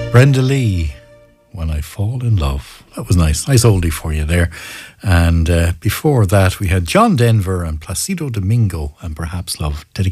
Brenda Lee, When I Fall in Love. That was nice. Nice oldie for you there. And before that, we had John Denver and Placido Domingo and Perhaps Love.